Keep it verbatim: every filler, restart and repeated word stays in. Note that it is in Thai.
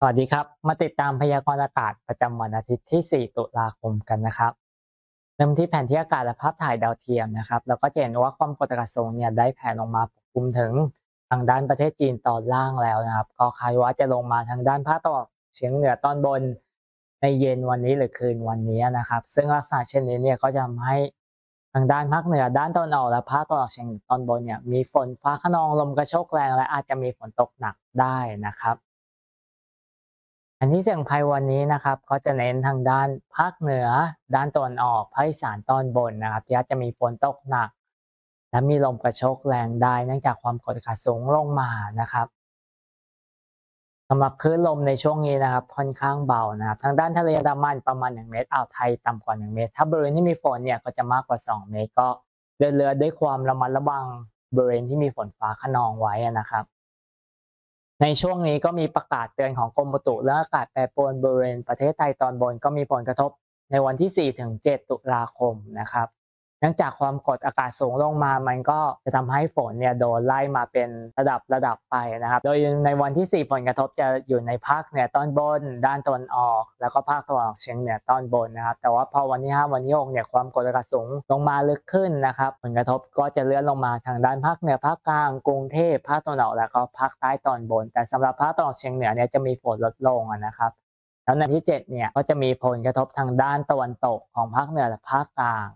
สวัสดีครับมาติดตามพยากรณ์อากาศประจำวันอาทิตย์ที่ สี่ ตุลาคมกันนะครับเริ่มที่แผนที่อากาศและภาพถ่ายดาวเทียมนะครับแล้วก็จะเห็นว่าความกดอากาศสูงเนี่ยได้แผ่ลงมาปกคลุมถึงทางด้านประเทศจีนตอนล่างแล้วนะครับก็คาดว่าจะลงมาทางด้านภาคตะวันออกเฉียงเหนือตอนบนในเย็นวันนี้หรือคืนวันนี้นะครับซึ่งลักษณะเช่นนี้เนี่ยก็จะทำให้ทางด้านภาคเหนือด้านตะวันออกและภาคตะวันออกเฉียงเหนือตอนบนเนี่ยมีฝนฟ้าคะนองลมกระโชกแรงและอาจจะมีฝนตกหนักได้นะครับ อันที่เสี่ยงภัยวันนี้นะครับก็จะเน้นทางด้านภาคเหนือด้านตะวันออกภาคอีสานตอนบนนะครับที่อาจจะมีฝนตกหนักและมีลมกระโชกแรงได้เนื่องจากความกดอากาศสูงลงมานะครับสำหรับคลื่นลมในช่วงนี้นะครับค่อนข้างเบานะครับทางด้านทะเลอันดามันประมาณหนึ่งเมตรอ่าวไทยต่ำกว่าหนึ่งเมตรถ้าบริเวณที่มีฝนเนี่ยก็จะมากกว่าสองเมตรก็เดินเรือด้วยความระมัดระวังบริเวณที่มีฝนฟ้าคะนองไว้นะครับ ในช่วงนี้ก็มีประกาศเตือนของกรมอุตุเรื่องอากาศแปรปรวนบริเวณประเทศไทยตอนบนก็มีผลกระทบในวันที่ สี่ถึงเจ็ด ตุลาคมนะครับเนื่องจากความกดอากาศสูงลงมามันก็จะทำให้ฝนเนี่ยโดนไล่มาเป็นระดับระดับไปนะครับโดยในวันที่ สี่ ผลกระทบจะอยู่ในภาคเหนือตอนบนด้านตะวันออกแล้วก็ภาคตะวันออกเฉียงเหนือตอนบนนะครับแต่ว่าพอวันที่ ห้า วันที่ หก เนี่ยความกดอากาศสูงลงมาลึกขึ้นนะครับผลกระทบก็จะเลื่อนลงมาทางด้านภาคเหนือภาคกลางกรุงเทพภาคตะวันออกแล้วก็ภาคใต้ตอนบนแต่สำหรับภาคตะวันออกเฉียงเหนือเนี่ยจะมีฝนลดลงนะครับแล้วในที่เจ็ดเนี่ยก็จะมีผลกระทบทางด้านตะวันตกของภาคเหนือและภาคกลาง